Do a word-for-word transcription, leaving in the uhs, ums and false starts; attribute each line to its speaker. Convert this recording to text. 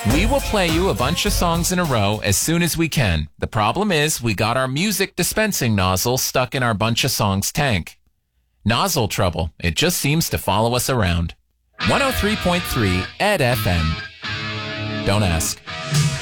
Speaker 1: We will play you a bunch of songs in a row as soon as we can. The problem is we got our music dispensing nozzle stuck in our bunch of songs tank. Nozzle trouble. It just seems to follow us around. one oh three point three Ed F M. Don't ask.